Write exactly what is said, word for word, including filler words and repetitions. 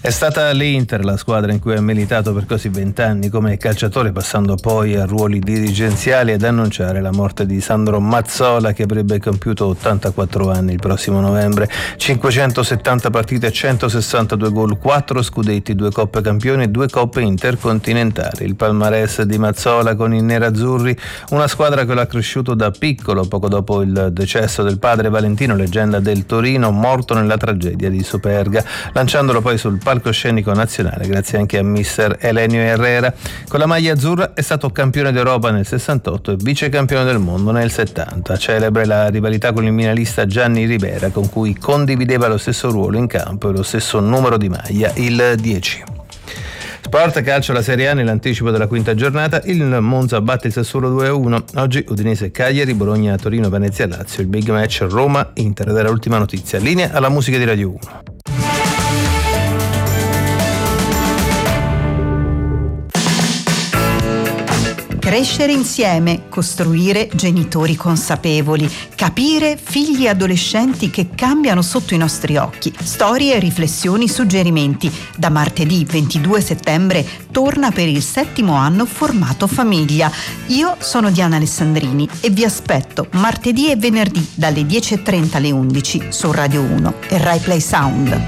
È stata l'Inter la squadra in cui ha militato per quasi vent'anni come calciatore, passando poi a ruoli dirigenziali, ad annunciare la morte di Sandro Mazzola, che avrebbe compiuto ottantaquattro anni il prossimo novembre. cinquecentosettanta partite, centosessantadue gol, quattro scudetti, due coppe campioni e due coppe intercontinentali. Il palmarès di Mazzola con i nerazzurri, una squadra che l'ha cresciuto da piccolo, poco dopo il decesso del padre Valentino, leggenda del Torino, morto nella tragedia di Superga, lanciandolo poi sul palcoscenico nazionale grazie anche a mister Elenio Herrera. Con la maglia azzurra è stato campione d'Europa nel sessantotto e vicecampione del mondo nel settanta. Celebre la rivalità con il milanista Gianni Ribera, con cui condivideva lo stesso ruolo in campo e lo stesso numero di maglia, il dieci. Sport, calcio, la Serie A nell'anticipo della quinta giornata. Il Monza batte il Sassuolo due a uno. Oggi Udinese Cagliari, Bologna Torino, Venezia Lazio. Il big match Roma Inter. Ed era l'ultima notizia. Linea alla musica di Radio uno. Crescere insieme, costruire genitori consapevoli, capire figli e adolescenti che cambiano sotto i nostri occhi. Storie, riflessioni, suggerimenti. Da martedì ventidue settembre torna per il settimo anno Formato Famiglia. Io sono Diana Alessandrini e vi aspetto martedì e venerdì dalle dieci e trenta alle undici su Radio uno e Rai Play Sound.